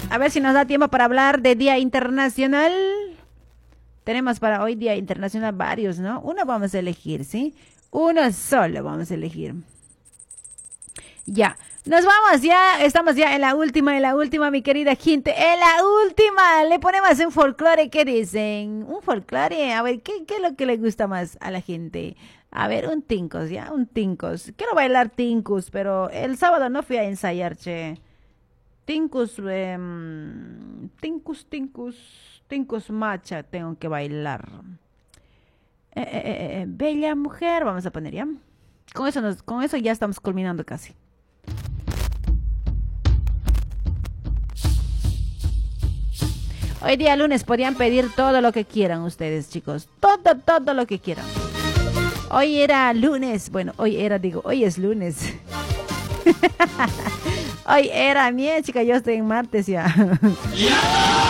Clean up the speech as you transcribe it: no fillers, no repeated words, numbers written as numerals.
A ver si nos da tiempo para hablar de Día Internacional. Tenemos para hoy Día Internacional varios, ¿no? Uno vamos a elegir, ¿sí? Uno solo vamos a elegir. Ya, nos vamos ya, estamos ya en la última, mi querida gente, en la última, le ponemos un folclore, ¿qué dicen? Un folclore, a ver, ¿qué es lo que le gusta más a la gente? A ver, un tincos, ya, un tincos. Quiero bailar tincus, pero el sábado no fui a ensayar, che. Tincus, tincus macha, tengo que bailar. Bella mujer, vamos a poner ya. Con eso ya estamos culminando casi. Hoy día lunes podían pedir todo lo que quieran ustedes, chicos. Todo lo que quieran. Hoy era lunes. Bueno, hoy es lunes. Hoy era, mía chica, yo estoy en martes ya.